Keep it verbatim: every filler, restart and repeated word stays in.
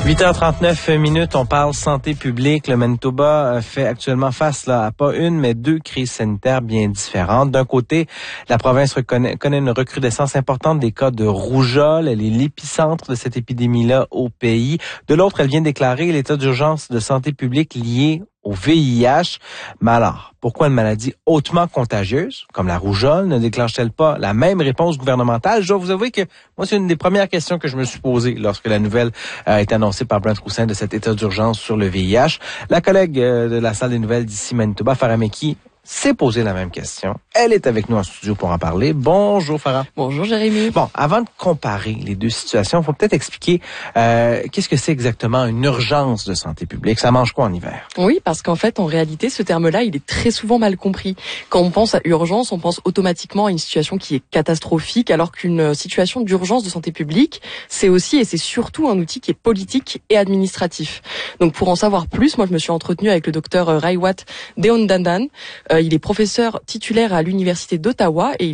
huit heures trente-neuf minutes, on parle santé publique. Le Manitoba fait actuellement face là, à pas une, mais deux crises sanitaires bien différentes. D'un côté, la province reconnaît, connaît une recrudescence importante des cas de rougeole. Elle est l'épicentre de cette épidémie-là au pays. De l'autre, elle vient déclarer l'état d'urgence de santé publique lié au V I H. Mais alors, pourquoi une maladie hautement contagieuse, comme la rougeole, ne déclenche-t-elle pas la même réponse gouvernementale? Je dois vous avouer que moi, c'est une des premières questions que je me suis posée lorsque la nouvelle a été annoncée par Brent Roussin de cet état d'urgence sur le V I H. La collègue de la salle des nouvelles d'ici Manitoba, Farah Meki, s'est posé la même question. Elle est avec nous en studio pour en parler. Bonjour Farah. Bonjour Jérémy. Bon, avant de comparer les deux situations, il faut peut-être expliquer euh, qu'est-ce que c'est exactement une urgence de santé publique. Ça mange quoi en hiver? Oui, parce qu'en fait, en réalité, ce terme-là, il est très souvent mal compris. Quand on pense à urgence, on pense automatiquement à une situation qui est catastrophique, alors qu'une situation d'urgence de santé publique, c'est aussi et c'est surtout un outil qui est politique et administratif. Donc pour en savoir plus, moi je me suis entretenue avec le docteur Raiwat Deondandan. Euh, il est professeur titulaire à l'université d'Ottawa et